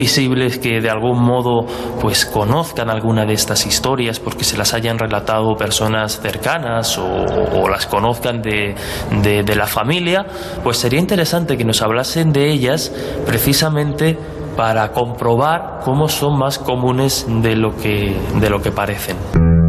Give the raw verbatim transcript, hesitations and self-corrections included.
Visibles que de algún modo pues conozcan alguna de estas historias porque se las hayan relatado personas cercanas o, o las conozcan de, de, de la familia, pues sería interesante que nos hablasen de ellas precisamente para comprobar cómo son más comunes de lo que, de lo que parecen.